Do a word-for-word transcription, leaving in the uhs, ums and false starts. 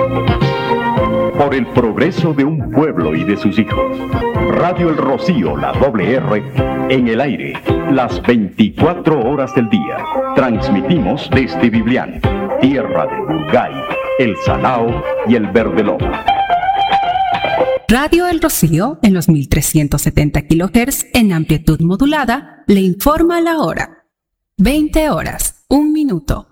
Por el progreso de un pueblo y de sus hijos. Radio El Rocío, la doble R, en el aire, las veinticuatro horas del día. Transmitimos desde Biblián, tierra de Burgay, El Salao y el Verde Lobo. Radio El Rocío, en los mil trescientos setenta kilohertz en amplitud modulada, le informa la hora. veinte horas, un minuto.